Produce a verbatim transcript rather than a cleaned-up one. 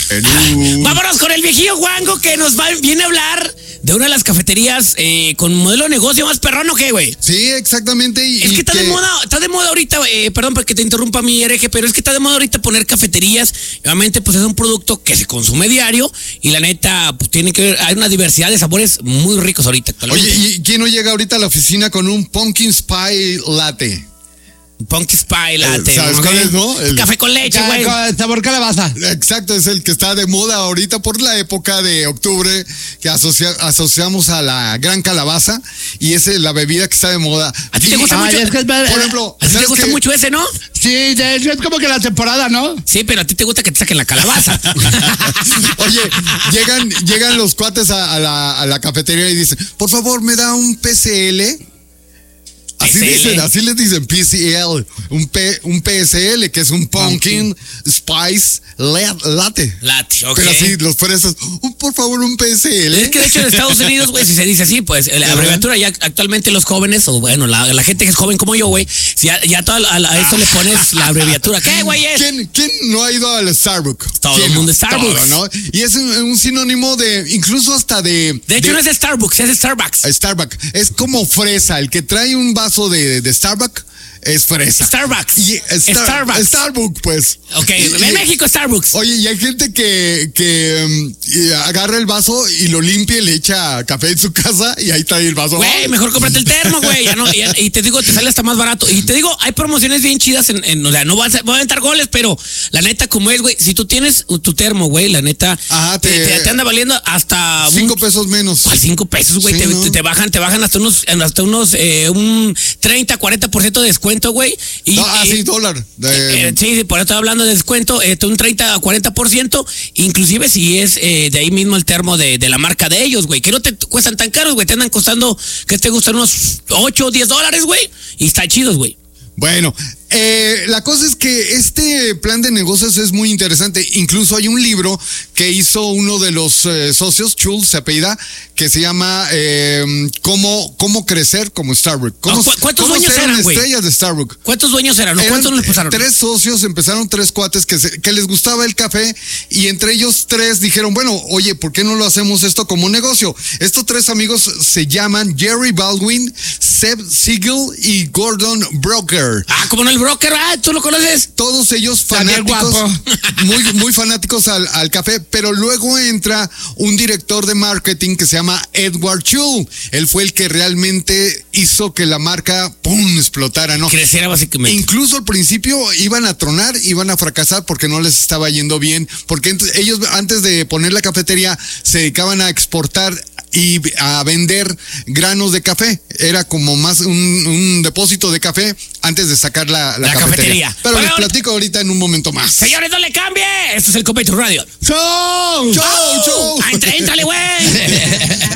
Perú. Vámonos con el viejillo Wango que nos va, viene a hablar de una de las cafeterías eh, con modelo de negocio más perrón, ¿o qué, güey? Sí, exactamente. Y, es que y está que... de moda, está de moda ahorita, eh, perdón porque te interrumpa mi hereje, pero es que está de moda ahorita poner cafeterías. Obviamente, pues es un producto que se consume diario y la neta, pues tiene que ver, hay una diversidad de sabores muy ricos ahorita actualmente. Oye, ¿y quién no llega ahorita a la oficina con un pumpkin spice latte? Pumpkin Spy Latte. ¿Sabes cuál es, no? El café con leche, güey. Sabor calabaza. Exacto, es el que está de moda ahorita por la época de octubre que asocia, asociamos a la gran calabaza y esa es la bebida que está de moda. ¿A ti te Y- gusta ah, mucho? es que es ver- por ejemplo, ¿A ti te ¿sabes gusta qué? mucho ese, no? Sí, de hecho es como que la temporada, ¿no? Sí, pero a ti te gusta que te saquen la calabaza. Oye, llegan, llegan los cuates a, a la, a la cafetería y dicen, por favor, me da un P C L. Así P C L. dicen, así les dicen P C L, un, P, un P S L, que es un Pumpkin Spice Latte. Latte, ok. Pero así, los fresas, oh, por favor, un P S L. Es que de hecho en Estados Unidos, güey, si se dice así, pues la abreviatura ya actualmente los jóvenes, o bueno, la, la gente que es joven como yo, güey, si ya, ya todo a, a esto le pones la abreviatura. ¿Qué, güey? Es? ¿Quién, ¿Quién no ha ido al Starbucks? Todo ¿Quién el mundo no? Starbucks. Todo, ¿no? Y es un, un sinónimo de, incluso hasta de... De hecho no es Starbucks, es Starbucks. Starbucks. Es como fresa. El que trae un vaso de, de Starbucks es fresa. Starbucks. Y Star- Starbucks. Starbucks, pues. Ok, Y- en y- México Starbucks. Oye, y hay gente que, que um, y agarra el vaso y lo limpia y le echa café en su casa y ahí trae el vaso. Güey, mejor cómprate el termo, güey. Ya no, ya- y te digo, te sale hasta más barato. Y te digo, hay promociones bien chidas en, en- o sea, no voy a, voy a aventar goles, pero la neta, como es, güey, si tú tienes tu termo, güey, la neta, Ajá, te, te- te- te anda valiendo hasta Cinco un- pesos menos. ¿Cuál cinco pesos, güey? Sí, te, ¿no? te- te bajan, te bajan hasta unos, hasta unos, eh, un treinta, cuarenta por ciento de descuento, güey. Y, No, ah, y- sí, dólar. De- eh, sí, sí, por eso estoy hablando de descuento, eh, un treinta a cuarenta por ciento, inclusive si es eh, de ahí mismo el termo de, de la marca de ellos, güey, que no te cuestan tan caros, güey, te andan costando, que te gustan unos ocho o diez dólares, güey, y están chidos, güey. Bueno, eh, la cosa es que este plan de negocios es muy interesante. Incluso hay un libro que hizo uno de los eh, socios, Schultz se apellida, que se llama eh, ¿Cómo, cómo crecer como Starbucks? ¿Cómo, Ah, ¿cu- cuántos cómo dueños ser eran, una güey? estrellas de Starbucks? ¿Cuántos dueños eran? ¿O Eran ¿Cuántos les pasaron? Tres socios, empezaron tres cuates que, se- que les gustaba el café y entre ellos tres dijeron, bueno, oye, ¿por qué no lo hacemos esto como negocio? Estos tres amigos se llaman Jerry Baldwin, Seb Siegel y Gordon Broker. Ah, como no el broker, ah, ¿tú lo conoces? Todos ellos También fanáticos, guapo. muy, muy fanáticos al, al café, pero luego entra un director de marketing que se llama Edward Chu. Él fue el que realmente hizo que la marca, ¡pum!, explotara, ¿no? Creciera básicamente. Incluso al principio iban a tronar, iban a fracasar porque no les estaba yendo bien, porque ent- ellos antes de poner la cafetería se dedicaban a exportar y a vender granos de café. Era como más un, un depósito de café antes de sacar la, la La cafetería. cafetería. Pero Bueno, les platico ahorita en un momento más. Señores, no le cambie. Esto es el Copete Radio. ¡Show! ¡Chau, chau! Ah, entra- Éntrale, güey.